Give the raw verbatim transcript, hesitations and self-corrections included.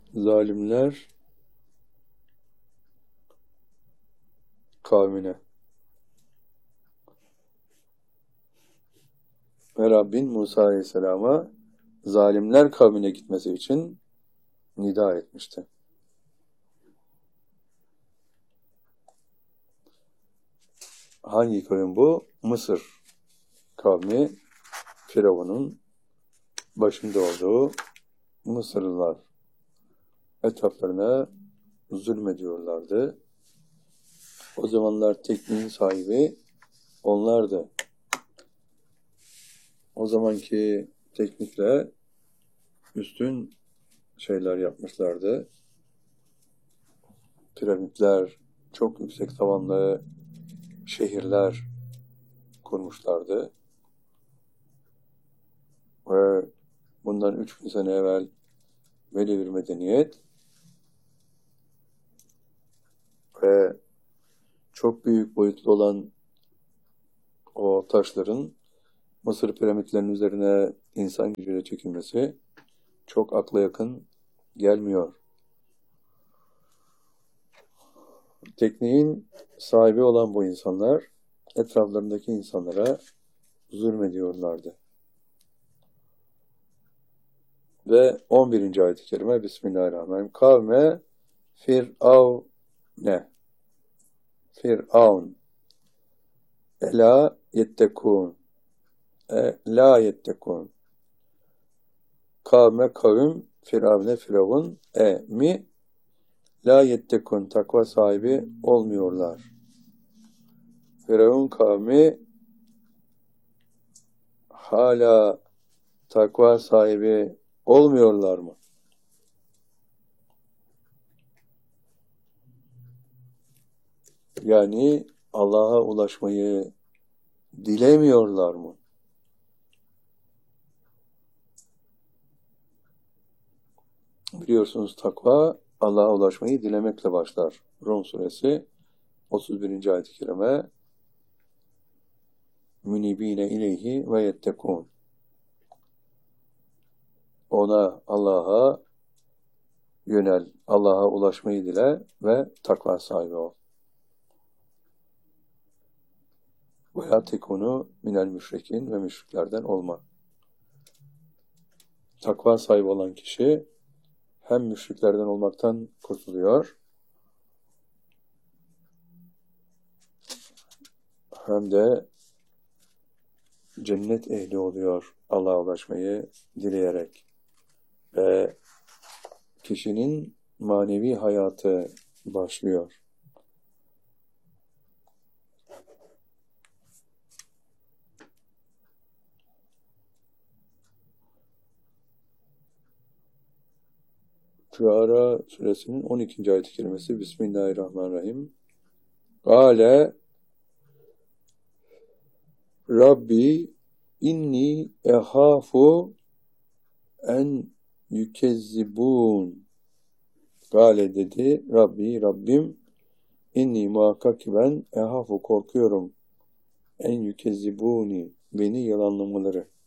zalimler kavmine. Ve Rabbin Musa Aleyhisselam'a zalimler kavmine gitmesi için nida etmişti. Hangi kavim bu? Mısır kavmi, Firavun'un başında olduğu Mısırlılar. Etraflarına zulmediyorlardı. O zamanlar tekniğin sahibi onlardı. O zamanki teknikle üstün şeyler yapmışlardı. Piramitler, çok yüksek tavanlı şehirler kurmuşlardı. Ve bundan üç bin sene evvel böyle bir medeniyet ve çok büyük boyutlu olan o taşların Mısır piramitlerinin üzerine insan gücüyle çekilmesi çok akla yakın gelmiyor. Tekniğin sahibi olan bu insanlar etraflarındaki insanlara zulmediyorlardı. Ve on birinci ayet-i kerime Bismillahirrahmanirrahim. Kavme Firavne Firavun Ela yettekûn e, La yettekûn Kavme kavim Firavne Firavun e mi La yettekûn takva sahibi olmuyorlar. Firavun kavmi hala takva sahibi olmuyorlar mı? Yani Allah'a ulaşmayı dilemiyorlar mı? Biliyorsunuz takva Allah'a ulaşmayı dilemekle başlar. Rum suresi otuz birinci ayet-i kerime Münibine ileyhi ve yettekûn. Ona, Allah'a yönel, Allah'a ulaşmayı dile ve takva sahibi ol. Ve la tekunu minel müşrikin ve müşriklerden olma. Takva sahibi olan kişi hem müşriklerden olmaktan kurtuluyor, hem de cennet ehli oluyor Allah'a ulaşmayı dileyerek. Ve kişinin manevi hayatı başlıyor. Şuara suresinin on ikinci ayet-i kerimesi Bismillahirrahmanirrahim. Kâle Rabbi inni ehâfu en yükezzibûn. Gale dedi Rabbi, Rabbim inni muhakkak ki ben ehâfu korkuyorum en yükezzibûni beni yalanlamaları.